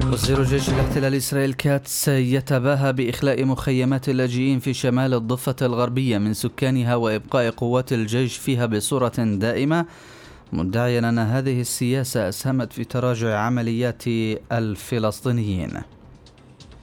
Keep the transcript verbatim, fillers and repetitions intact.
وزير جيش الاحتلال إسرائيل كاتس يتباهى بإخلاء مخيمات اللاجئين في شمال الضفة الغربية من سكانها وإبقاء قوات الجيش فيها بصورة دائمة، مدعيا أن هذه السياسة أسهمت في تراجع عمليات الفلسطينيين.